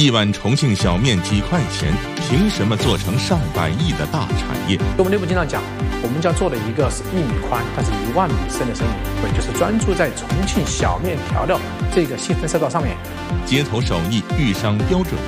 1碗重庆小面几块钱，凭什么做成上百亿的大产业？ 我们内部经常讲，我们家做了一个是1米宽，但是1万米深的生意，对，就是专注在重庆小面调料这个细分赛道上面。 街头手艺遇上标准